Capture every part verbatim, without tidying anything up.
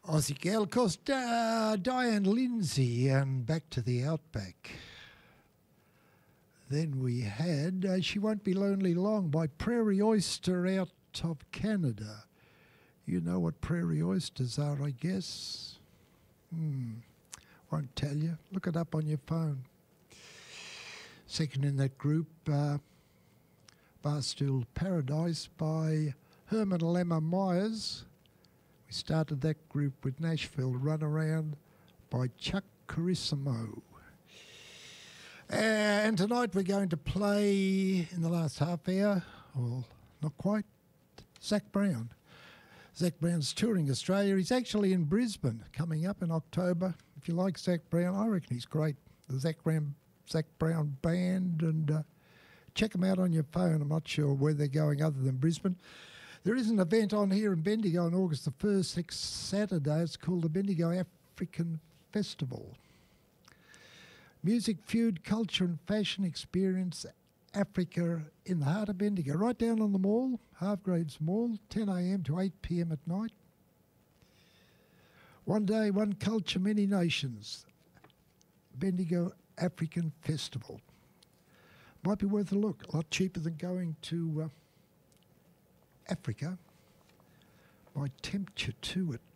Aussie girl, of course, uh, Diane Lindsay, and Back to the Outback. Then we had uh, She Won't Be Lonely Long by Prairie Oyster out of Canada. You know what prairie oysters are, I guess. Hmm. Won't tell you. Look it up on your phone. Second in that group, uh, Barstool Paradise by Herman Lemmer Myers. We started that group with Nashville Runaround by Chuck Carissimo. And tonight we're going to play in the last half hour, or not quite, Zac Brown. Zac Brown's touring Australia. He's actually in Brisbane coming up in October. If you like Zac Brown, I reckon he's great. The Zac Brown, Zac Brown Band, and uh, check them out on your phone. I'm not sure where they're going other than Brisbane. There is an event on here in Bendigo on August the first, next Saturday. It's called the Bendigo African Festival. Music, food, culture and fashion experience Africa in the heart of Bendigo. Right down on the mall, Hargraves Mall, ten a.m. to eight p.m. at night. One day, one culture, many nations. Bendigo African Festival. Might be worth a look. A lot cheaper than going to uh, Africa. Might tempt you to it.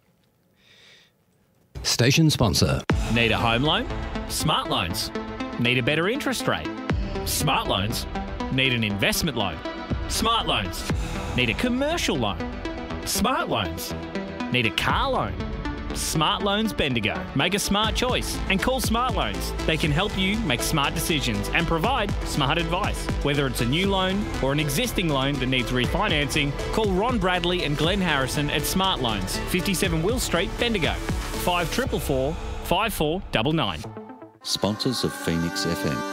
Station sponsor. Need a home loan? Smart Loans. Need a better interest rate? Smart Loans. Need an investment loan? Smart Loans. Need a commercial loan? Smart Loans. Need a car loan? Smart Loans Bendigo. Make a smart choice and call Smart Loans. They can help you make smart decisions and provide smart advice. Whether it's a new loan or an existing loan that needs refinancing, call Ron Bradley and Glenn Harrison at Smart Loans, fifty-seven Will Street, Bendigo. five four four four, five four nine nine. Sponsors of Phoenix F M.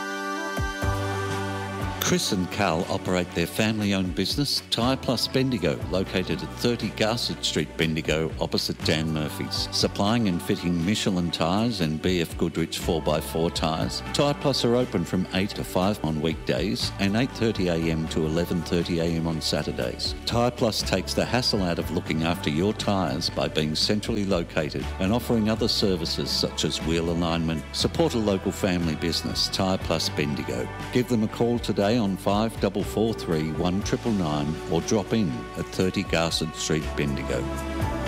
Chris and Carl operate their family-owned business, Tyre Plus Bendigo, located at thirty Garsett Street, Bendigo, opposite Dan Murphy's. Supplying and fitting Michelin tyres and B F Goodrich four by four tyres. Tyre Plus are open from eight to five on weekdays and eight thirty a m to eleven thirty a m on Saturdays. Tyre Plus takes the hassle out of looking after your tyres by being centrally located and offering other services such as wheel alignment. Support a local family business, Tyre Plus Bendigo. Give them a call today on five four four three, one nine nine nine or drop in at thirty Garsett Street, Bendigo.